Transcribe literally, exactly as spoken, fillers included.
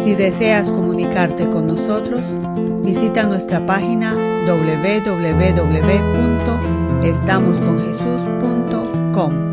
Si deseas comunicarte con nosotros, visita nuestra página doble u doble u doble u punto estamos con jesús punto com.